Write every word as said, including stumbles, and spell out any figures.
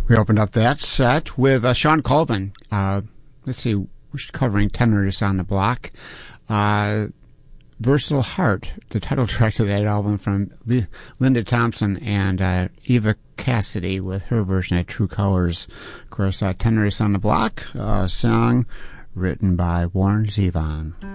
We opened up that set with uh, Shawn Colvin. Uh, let's see, we're covering Tenors on the Block. Uh, Versatile Heart, the title track to that album from L- Linda Thompson and uh, Eva Cassidy with her version of True Colors. Of course, uh, Tenors on the Block, a song written by Warren Zevon.